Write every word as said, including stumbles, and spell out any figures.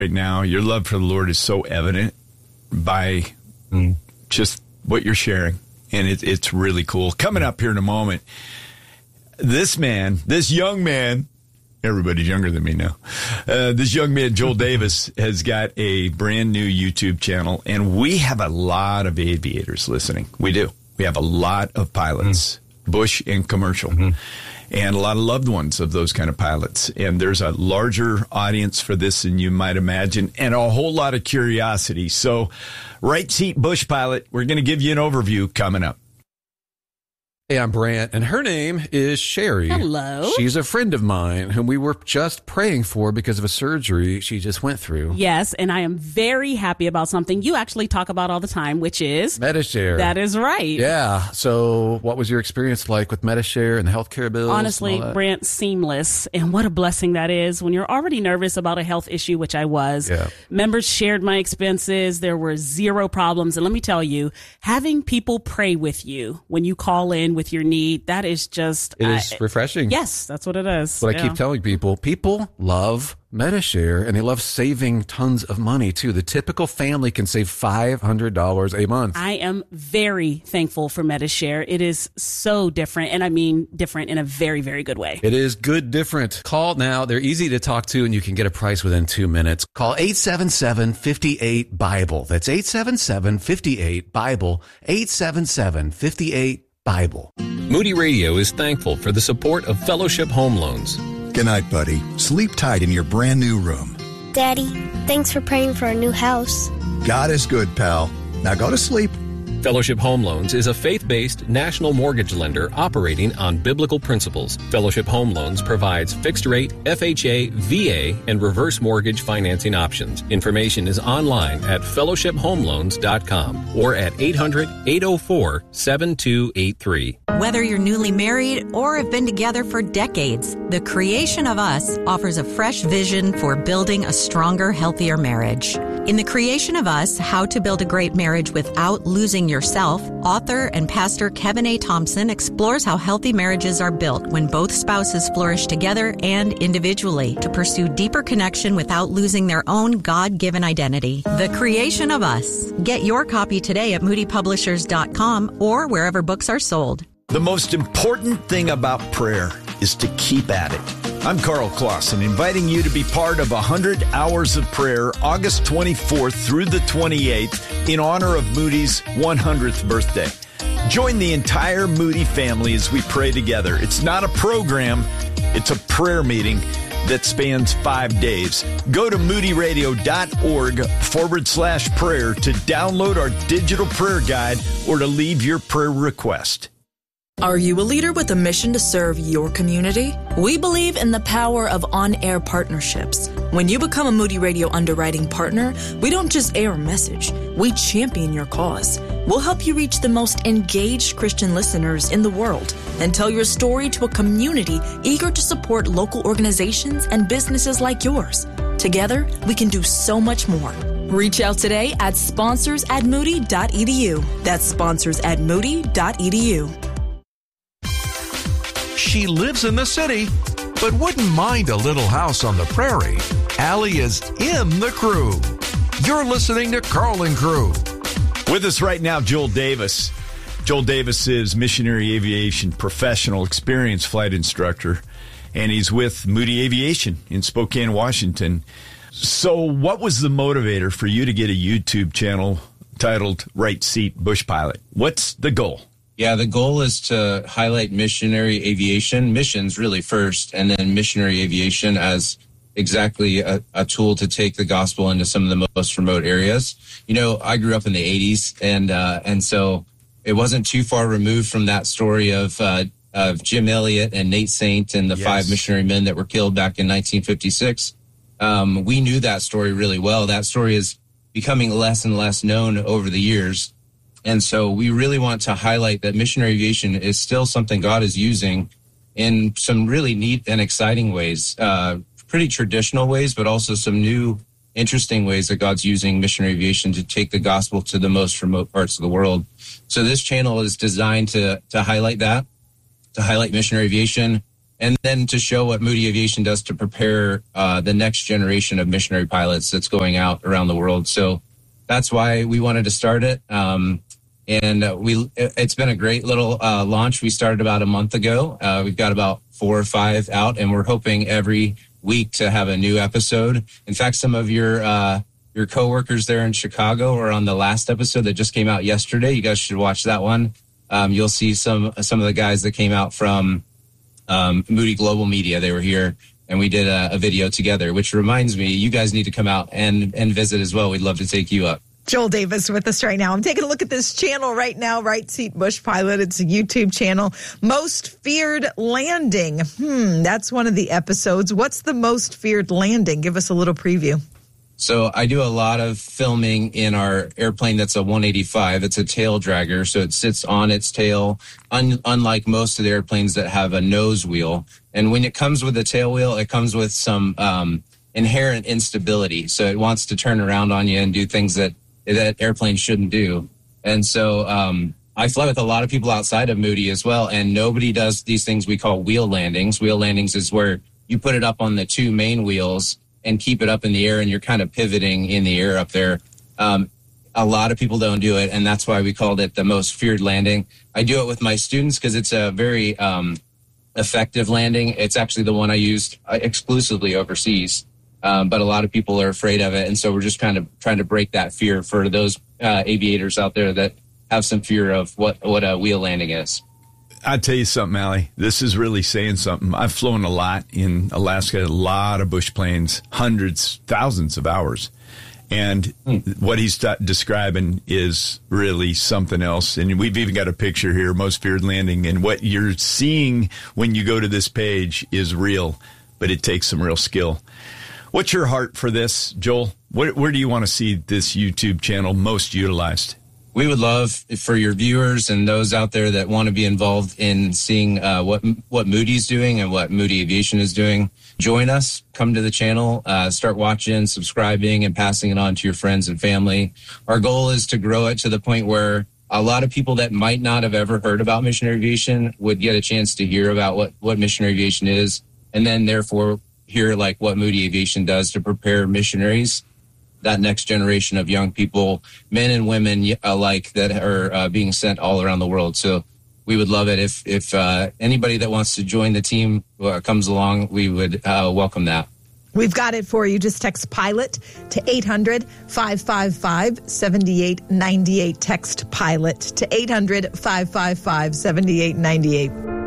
right now. Your love for the Lord is so evident by mm. just what you're sharing. And it, it's really cool. Coming up here in a moment, this man, this young man, everybody's younger than me now. Uh, this young man, Joel Davis, has got a brand new YouTube channel, and we have a lot of aviators listening. We do. We have a lot of pilots, mm-hmm. bush and commercial, mm-hmm. and a lot of loved ones of those kind of pilots. And there's a larger audience for this than you might imagine, and a whole lot of curiosity. So, Right Seat Bush Pilot, we're going to give you an overview coming up. Hey, I'm Brant, and her name is Sherry. Hello. She's a friend of mine whom we were just praying for because of a surgery she just went through. Yes, and I am very happy about something you actually talk about all the time, which is Medi-Share. That is right. Yeah. So what was your experience like with Medi-Share and the healthcare bills? Honestly, Brant, seamless. And what a blessing that is when you're already nervous about a health issue, which I was. Yeah. Members shared my expenses. There were zero problems. And let me tell you, having people pray with you when you call in with your need, that is just it is I, refreshing. Yes, that's what it is. What yeah. I keep telling people, people love Medi-Share, and they love saving tons of money too. The typical family can save five hundred dollars a month. I am very thankful for Medi-Share. It is so different, and I mean different in a very, very good way. It is good different. Call now. They're easy to talk to, and you can get a price within two minutes. Call eight seven seven, five eight, BIBLE. That's eight seven seven, five eight, BIBLE. eight seven seven, five eight, BIBLE. Moody Radio is thankful for the support of Fellowship Home Loans. Good night, buddy. Sleep tight in your brand new room. Daddy, thanks for praying for a new house. God is good, pal. Now go to sleep. Fellowship Home Loans is a faith-based national mortgage lender operating on biblical principles. Fellowship Home Loans provides fixed-rate, F H A, V A, and reverse mortgage financing options. Information is online at fellowship home loans dot com or at eight hundred, eight oh four, seven two eight three. Whether you're newly married or have been together for decades, The Creation of Us offers a fresh vision for building a stronger, healthier marriage. In The Creation of Us, How to Build a Great Marriage Without Losing Yourself, author and pastor Kevin A. Thompson explores how healthy marriages are built when both spouses flourish together and individually to pursue deeper connection without losing their own God-given identity. The Creation of Us. Get your copy today at moody publishers dot com or wherever books are sold. The most important thing about prayer is to keep at it. I'm Carl Clausen, inviting you to be part of one hundred hours of prayer, August twenty-fourth through the twenty-eighth, in honor of Moody's one hundredth birthday. Join the entire Moody family as we pray together. It's not a program, it's a prayer meeting that spans five days. Go to moody radio dot org forward slash prayer to download our digital prayer guide or to leave your prayer request. Are you a leader with a mission to serve your community? We believe in the power of on-air partnerships. When you become a Moody Radio underwriting partner, we don't just air a message, we champion your cause. We'll help you reach the most engaged Christian listeners in the world and tell your story to a community eager to support local organizations and businesses like yours. Together, we can do so much more. Reach out today at sponsors at moody dot e d u. That's sponsors at moody dot e d u. She lives in the city, but wouldn't mind a little house on the prairie. Allie is in the crew. You're listening to Carl and Crew. With us right now, Joel Davis. Joel Davis is missionary aviation professional, experienced flight instructor, and he's with Moody Aviation in Spokane, Washington. So what was the motivator for you to get a YouTube channel titled Right Seat Bush Pilot? What's the goal? Yeah, the goal is to highlight missionary aviation, missions really first, and then missionary aviation as exactly a, a tool to take the gospel into some of the most remote areas. You know, I grew up in the eighties, and uh, and so it wasn't too far removed from that story of uh, of Jim Elliot and Nate Saint and the yes. five missionary men that were killed back in nineteen fifty-six. Um, we knew that story really well. That story is becoming less and less known over the years. And so we really want to highlight that missionary aviation is still something God is using in some really neat and exciting ways, uh, pretty traditional ways, but also some new, interesting ways that God's using missionary aviation to take the gospel to the most remote parts of the world. So this channel is designed to to highlight that, to highlight missionary aviation, and then to show what Moody Aviation does to prepare uh, the next generation of missionary pilots that's going out around the world. So that's why we wanted to start it. Um, and uh, we it's been a great little uh, launch. We started about a month ago. Uh, we've got about four or five out, and we're hoping every week to have a new episode. In fact, some of your uh, your coworkers there in Chicago are on the last episode that just came out yesterday. You guys should watch that one. Um, you'll see some some of the guys that came out from um, Moody Global Media. They were here, and we did a, a video together, which reminds me, you guys need to come out and, and visit as well. We'd love to take you up. Joel Davis with us right now. I'm taking a look at this channel right now, Right Seat Bush Pilot. It's a YouTube channel. Most Feared Landing. Hmm, that's one of the episodes. What's the most feared landing? Give us a little preview. So I do a lot of filming in our airplane that's a one eighty-five. It's a tail dragger, so it sits on its tail, un- unlike most of the airplanes that have a nose wheel. And when it comes with a tail wheel, it comes with some um, inherent instability. So it wants to turn around on you and do things that that airplane shouldn't do. And so um, I fly with a lot of people outside of Moody as well, and nobody does these things we call wheel landings. Wheel landings is where you put it up on the two main wheels and keep it up in the air, and you're kind of pivoting in the air up there. Um, a lot of people don't do it, and that's why we called it the most feared landing. I do it with my students because it's a very um, effective landing. It's actually the one I used exclusively overseas. Um, but a lot of people are afraid of it. And so we're just kind of trying to break that fear for those uh, aviators out there that have some fear of what, what a wheel landing is. I'll tell you something, Allie. This is really saying something. I've flown a lot in Alaska, a lot of bush planes, hundreds, thousands of hours. And hmm. what he's t- describing is really something else. And we've even got a picture here, most feared landing. And what you're seeing when you go to this page is real, but it takes some real skill. What's your heart for this, Joel? Where, where do you want to see this YouTube channel most utilized? We would love for your viewers and those out there that want to be involved in seeing uh, what what Moody's doing and what Moody Aviation is doing. Join us, come to the channel, uh, start watching, subscribing, and passing it on to your friends and family. Our goal is to grow it to the point where a lot of people that might not have ever heard about missionary aviation would get a chance to hear about what, what missionary aviation is, and then therefore hear like what Moody Aviation does to prepare missionaries, that next generation of young people, men and women alike, that are uh, being sent all around the world. So we would love it if if uh, anybody that wants to join the team uh, comes along. We would uh, welcome that. We've got it for you. Just text PILOT to eight hundred, five five five, seven eight nine eight. Text PILOT to eight hundred, five five five, seven eight nine eight.